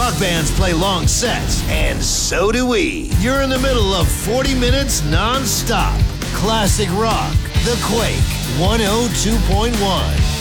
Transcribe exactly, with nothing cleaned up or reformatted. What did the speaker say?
rock bands play long sets, and so do we. You're in the middle of forty minutes non-stop. Classic rock. The Quake one oh two point one.